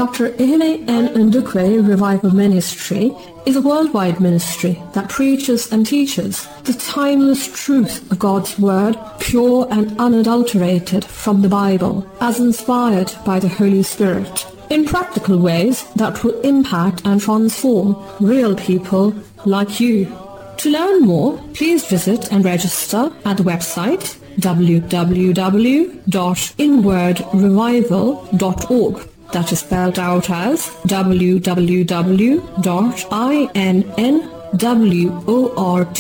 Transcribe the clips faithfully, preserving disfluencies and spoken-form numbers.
Doctor Ene N. Ndukwe Revival Ministry is a worldwide ministry that preaches and teaches the timeless truth of God's Word, pure and unadulterated from the Bible, as inspired by the Holy Spirit, in practical ways that will impact and transform real people like you. To learn more, please visit and register at the website w w w dot inward revival dot org. That is spelled out as w w w dot inward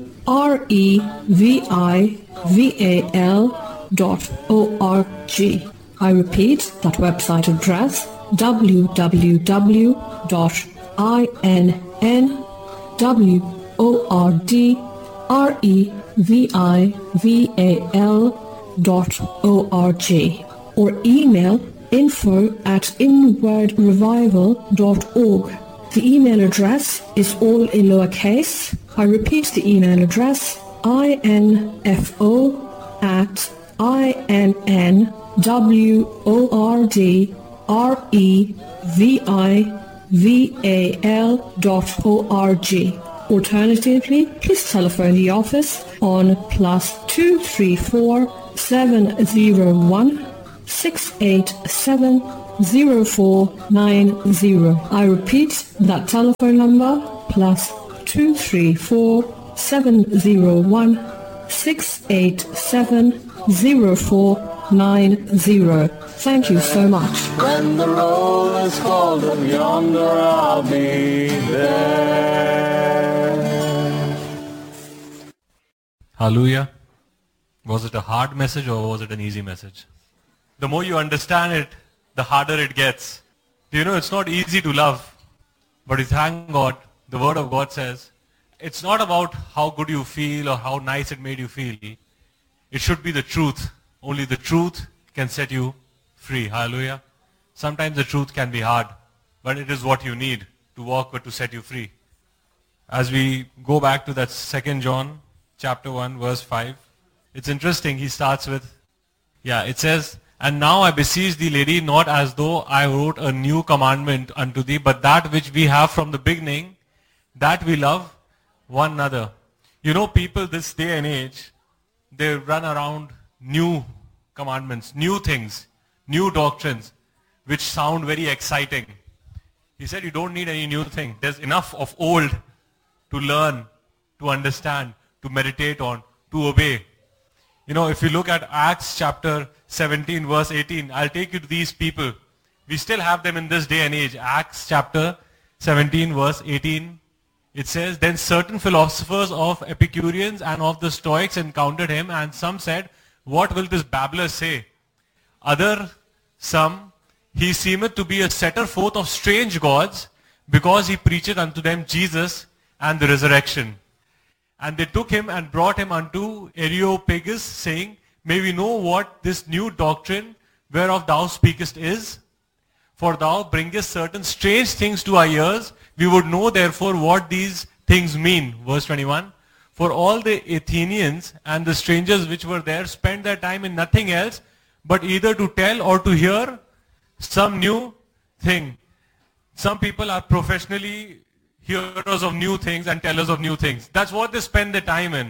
revival dot org. I repeat that website address w w w dot inward revival dot org or email info at inward revival dot org. The email address is all in lowercase. I repeat the email address info at inward revival dot org. Alternatively, please telephone the office on plus two three four seven zero one six eight seven zero four nine zero. I repeat that telephone number, plus two three four seven zero one six eight seven zero four nine zero. Thank you so much. When the roll is called from yonder, I'll be there. Hallelujah. Was it a hard message or was it an easy message? The more you understand it, the harder it gets. Do you know it's not easy to love? But we thank God, the Word of God says, it's not about how good you feel or how nice it made you feel. It should be the truth. Only the truth can set you free. Hallelujah. Sometimes the truth can be hard, but it is what you need to walk or to set you free. As we go back to that Second John chapter one verse five, it's interesting. He starts with, yeah, it says, and now I beseech thee, lady, not as though I wrote a new commandment unto thee, but that which we have from the beginning, that we love one another. You know, people this day and age, they run around new commandments, new things, new doctrines, which sound very exciting. He said you don't need any new thing. There's enough of old to learn, to understand, to meditate on, to obey. You know, if you look at Acts chapter seventeen verse eighteen, I'll take you to these people. We still have them in this day and age. Acts chapter seventeen verse eighteen, it says, then certain philosophers of Epicureans and of the Stoics encountered him, and some said, what will this babbler say? Other, some, he seemeth to be a setter forth of strange gods, because he preacheth unto them Jesus and the resurrection. And they took him and brought him unto Areopagus, saying, may we know what this new doctrine whereof thou speakest is? For thou bringest certain strange things to our ears. We would know therefore what these things mean. Verse twenty-one. For all the Athenians and the strangers which were there spent their time in nothing else, but either to tell or to hear some new thing. Some people are professionally hearers of new things and tellers of new things. That's what they spend their time in.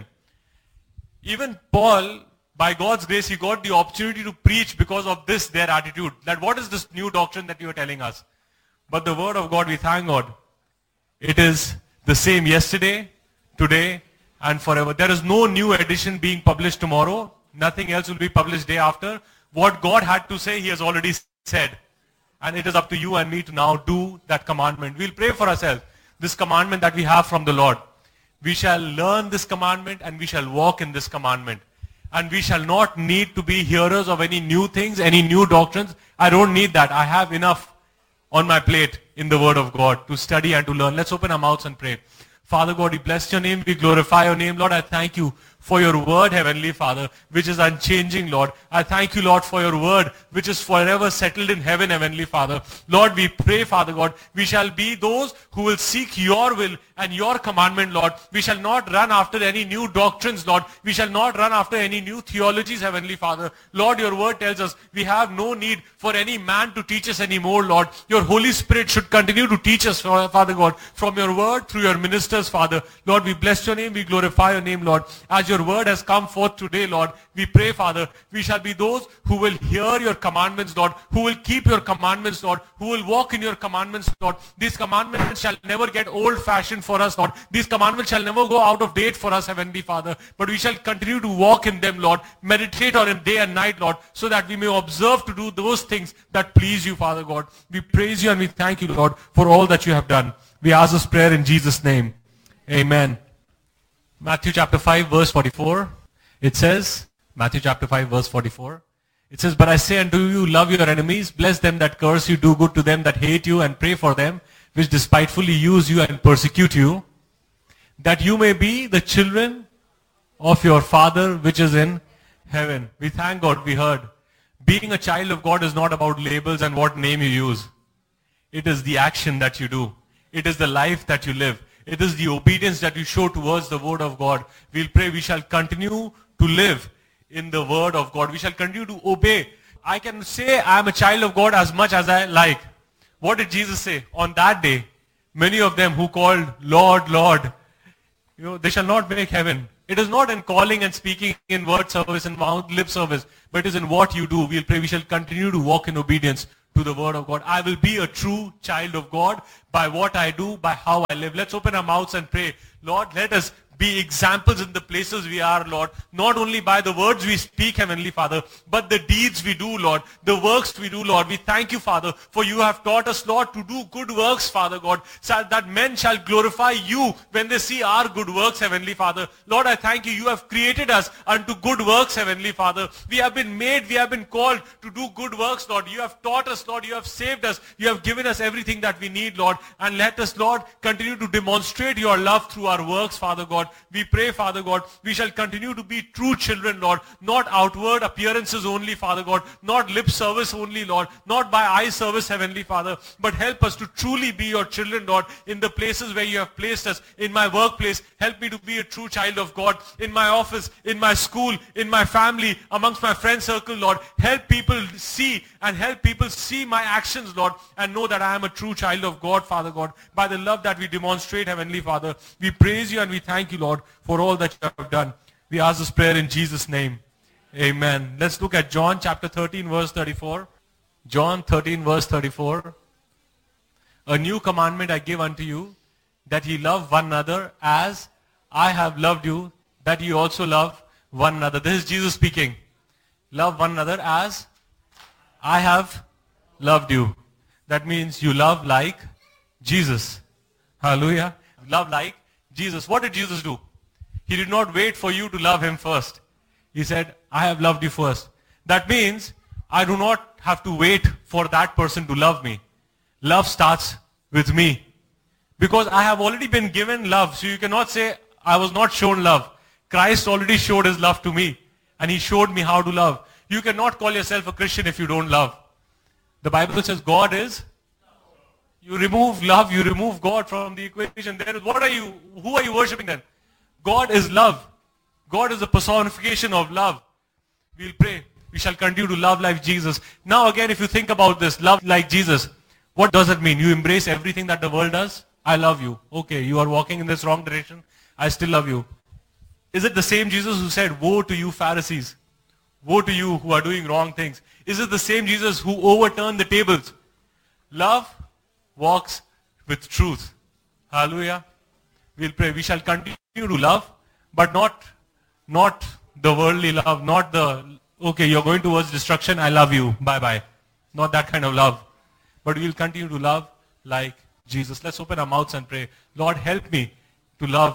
Even Paul, by God's grace, he got the opportunity to preach because of this, their attitude. That what is this new doctrine that you are telling us? But the Word of God, we thank God, it is the same yesterday, today, and forever. There is no new edition being published tomorrow. Nothing else will be published day after. What God had to say, He has already said. And it is up to you and me to now do that commandment. We'll pray for ourselves. This commandment that we have from the Lord. We shall learn this commandment and we shall walk in this commandment. And we shall not need to be hearers of any new things, any new doctrines. I don't need that. I have enough on my plate in the Word of God to study and to learn. Let's open our mouths and pray. Father God, we bless your name. We glorify your name. Lord, I thank you for your word, Heavenly Father, which is unchanging, Lord. I thank you, Lord, for your word, which is forever settled in heaven, Heavenly Father. Lord, we pray, Father God, we shall be those who will seek your will and your commandment, Lord. We shall not run after any new doctrines, Lord. We shall not run after any new theologies, Heavenly Father. Lord, your word tells us we have no need for any man to teach us anymore, Lord. Your Holy Spirit should continue to teach us, Father God, from your word through your ministers, Father. Lord, we bless your name, we glorify your name, Lord. As your word has come forth today, Lord, we pray, Father, we shall be those who will hear your commandments, Lord, who will keep your commandments, Lord, who will walk in your commandments, Lord. These commandments shall never get old-fashioned for us, Lord. These commandments shall never go out of date for us, Heavenly Father, but we shall continue to walk in them, Lord, meditate on them day and night, Lord, so that we may observe to do those things that please you, Father God. We praise you and we thank you, Lord, for all that you have done. We ask this prayer in Jesus' name. Amen. Matthew chapter five, verse forty-four. It says, Matthew chapter five, verse forty-four. It says, but I say unto you, love your enemies, bless them that curse you, do good to them that hate you, and pray for them which despitefully use you and persecute you, that you may be the children of your Father which is in heaven. We thank God, we heard. Being a child of God is not about labels and what name you use. It is the action that you do. It is the life that you live. It is the obedience that you show towards the word of God. We'll pray we shall continue to live in the word of God. We shall continue to obey. I can say I am a child of God as much as I like. What did Jesus say? On that day, many of them who called Lord, Lord, you know, they shall not make heaven. It is not in calling and speaking in word service and mouth lip service, but it is in what you do. We'll pray we shall continue to walk in obedience to the word of God. I will be a true child of God by what I do, by how I live. Let's open our mouths and pray. Lord, let us be examples in the places we are, Lord. Not only by the words we speak, Heavenly Father, but the deeds we do, Lord. The works we do, Lord. We thank you, Father, for you have taught us, Lord, to do good works, Father God, so that men shall glorify you when they see our good works, Heavenly Father. Lord, I thank you. You have created us unto good works, Heavenly Father. We have been made, we have been called to do good works, Lord. You have taught us, Lord. You have saved us. You have given us everything that we need, Lord. And let us, Lord, continue to demonstrate your love through our works, Father God. We pray, Father God, we shall continue to be true children, Lord, not outward appearances only, Father God, not lip service only, Lord, not by eye service, Heavenly Father, but help us to truly be your children, Lord, in the places where you have placed us. In my workplace, help me to be a true child of God. In my office, in my school, in my family, amongst my friend circle, Lord, help people see and help people see my actions, Lord, and know that I am a true child of God, Father God, by the love that we demonstrate, Heavenly Father. We praise you and we thank you, Lord, for all that you have done. We ask this prayer in Jesus' name. Amen. Let's look at John chapter thirteen, verse thirty-four. John thirteen, verse thirty-four. A new commandment I give unto you, that ye love one another as I have loved you, that ye also love one another. This is Jesus speaking. Love one another as I have loved you. That means you love like Jesus. Hallelujah. Love like Jesus. What did Jesus do? He did not wait for you to love him first. He said, I have loved you first. That means I do not have to wait for that person to love me. Love starts with me. Because I have already been given love. So you cannot say, I was not shown love. Christ already showed his love to me. And he showed me how to love. You cannot call yourself a Christian if you don't love. The Bible says God is. You remove love, you remove God from the equation. There is, what are you, who are you worshipping then? God is love. God is the personification of love. We'll pray. We shall continue to love like Jesus. Now again, if you think about this, love like Jesus, what does it mean? You embrace everything that the world does? I love you. Okay, you are walking in this wrong direction. I still love you. Is it the same Jesus who said, woe to you Pharisees? Woe to you who are doing wrong things. Is it the same Jesus who overturned the tables? Love walks with truth. Hallelujah. We'll pray. We shall continue to love, but not, not the worldly love, not the, okay, you're going towards destruction, I love you, bye-bye. Not that kind of love. But we'll continue to love like Jesus. Let's open our mouths and pray. Lord, help me to love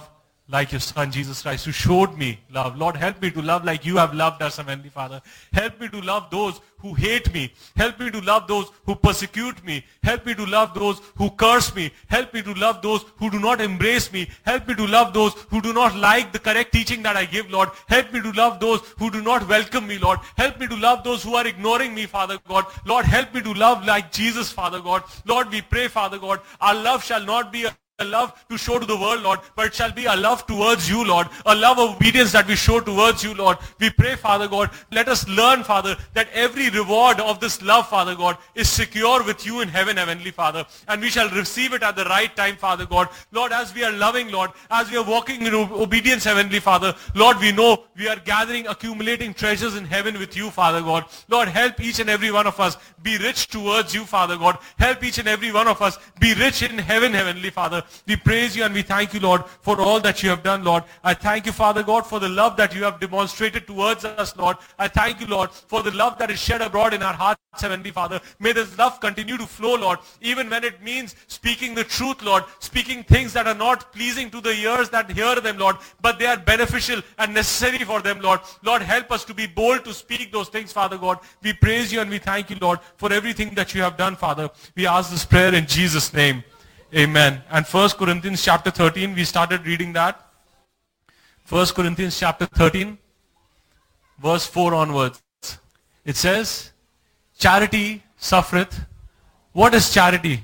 like your Son, Jesus Christ, who showed me love. Lord, help me to love like you have loved us, Heavenly Father. Help me to love those who hate me. Help me to love those who persecute me. Help me to love those who curse me. Help me to love those who do not embrace me. Help me to love those who do not like the correct teaching that I give, Lord. Help me to love those who do not welcome me, Lord. Help me to love those who are ignoring me, Father God. Lord, help me to love like Jesus, Father God. Lord, we pray, Father God, our love shall not be a a love to show to the world, Lord, but it shall be a love towards you, Lord, a love of obedience that we show towards you, Lord. We pray, Father God, let us learn, Father, that every reward of this love, Father God, is secure with you in heaven, Heavenly Father, and we shall receive it at the right time, Father God. Lord, as we are loving, Lord, as we are walking in obedience, Heavenly Father, Lord, we know we are gathering, accumulating treasures in heaven with you, Father God. Lord, help each and every one of us be rich towards you, Father God. Help each and every one of us be rich in heaven, Heavenly Father. We praise you and we thank you, Lord, for all that you have done, Lord. I thank you, Father God, for the love that you have demonstrated towards us, Lord. I thank you, Lord, for the love that is shed abroad in our hearts, Heavenly Father. May this love continue to flow, Lord, even when it means speaking the truth, Lord, speaking things that are not pleasing to the ears that hear them, Lord, but they are beneficial and necessary for them, Lord. Lord, help us to be bold to speak those things, Father God. We praise you and we thank you, Lord, for everything that you have done, Father. We ask this prayer in Jesus' name. Amen. And First Corinthians chapter thirteen, we started reading that. First Corinthians chapter thirteen, verse four onwards. It says, charity suffereth. What is charity?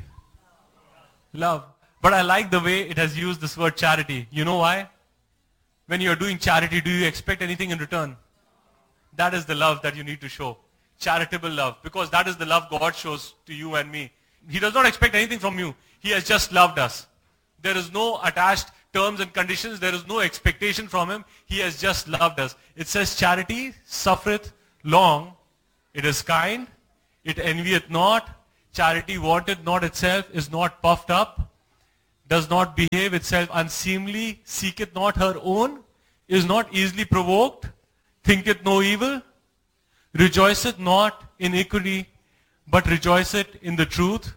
Love. But I like the way it has used this word charity. You know why? When you are doing charity, do you expect anything in return? That is the love that you need to show. Charitable love. Because that is the love God shows to you and me. He does not expect anything from you. He has just loved us. There is no attached terms and conditions. There is no expectation from him. He has just loved us. It says, charity suffereth long. It is kind. It envieth not. Charity wanteth not itself, is not puffed up, does not behave itself unseemly, seeketh not her own, is not easily provoked, thinketh no evil, rejoiceth not in iniquity, but rejoiceth in the truth,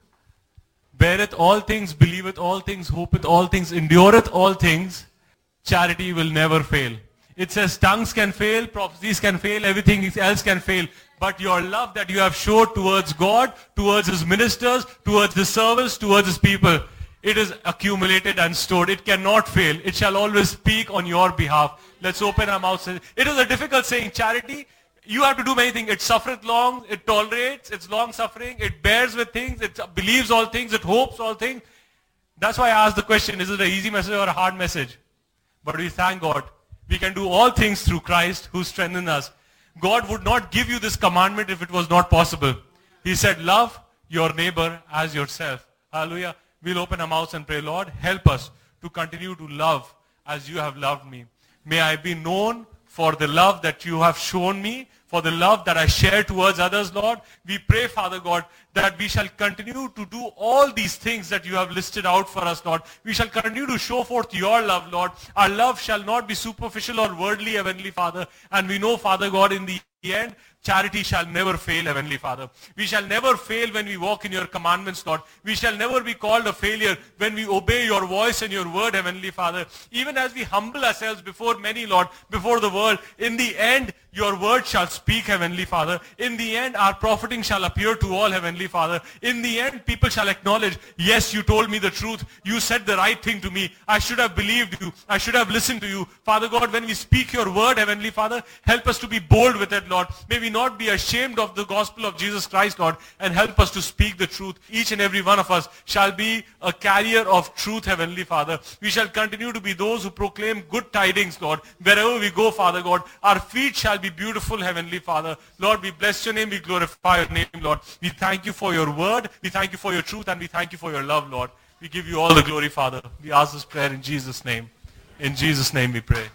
beareth all things, believeth all things, hopeth all things, endureth all things. Charity will never fail. It says tongues can fail, prophecies can fail, everything else can fail. But your love that you have showed towards God, towards his ministers, towards his servants, towards his people, it is accumulated and stored. It cannot fail. It shall always speak on your behalf. Let's open our mouths. It is a difficult saying. Charity, you have to do many things. It suffereth long, it tolerates, it's long suffering, it bears with things, it believes all things, it hopes all things. That's why I asked the question, is it an easy message or a hard message? But we thank God. We can do all things through Christ who strengthens us. God would not give you this commandment if it was not possible. He said, love your neighbor as yourself. Hallelujah. We'll open our mouths and pray, Lord, help us to continue to love as you have loved me. May I be known for the love that you have shown me, for the love that I share towards others, Lord. We pray, Father God, that we shall continue to do all these things that you have listed out for us, Lord. We shall continue to show forth your love, Lord. Our love shall not be superficial or worldly, Heavenly Father. And we know, Father God, in the end, charity shall never fail, Heavenly Father. We shall never fail when we walk in your commandments, Lord. We shall never be called a failure when we obey your voice and your word, Heavenly Father. Even as we humble ourselves before many, Lord, before the world, in the end, your word shall speak, Heavenly Father. In the end, our profiting shall appear to all, Heavenly Father. In the end, people shall acknowledge, yes, you told me the truth. You said the right thing to me. I should have believed you. I should have listened to you. Father God, when we speak your word, Heavenly Father, help us to be bold with it, Lord. May we not be ashamed of the gospel of Jesus Christ, Lord, and help us to speak the truth. Each and every one of us shall be a carrier of truth, Heavenly Father. We shall continue to be those who proclaim good tidings, Lord. Wherever we go, Father God, our feet shall be beautiful, Heavenly Father. Lord, we bless your name. We glorify your name, Lord. We thank you for your word. We thank you for your truth, and we thank you for your love, Lord. We give you all the glory, Father. We ask this prayer in Jesus' name. In Jesus' name we pray.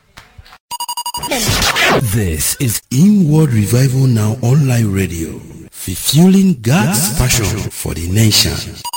This is Inward Revival Now Online Radio, fulfilling God's passion for the nation.